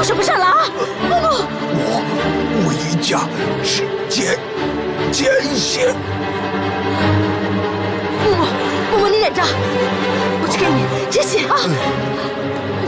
什么事了啊？木木， 我一家是奸细。 木木，你忍着，我去给你止血啊。